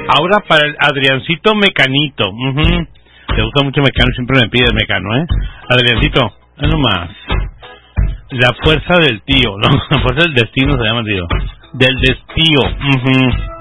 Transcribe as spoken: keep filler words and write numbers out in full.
Ahora para el Adriancito Mecanito. Uh-huh. Te gusta mucho Mecano, siempre me pide Mecano, ¿eh? Adriancito, es nomás. La fuerza del tío, ¿no? La fuerza del destino se llama, tío. Del destío. Uh-huh.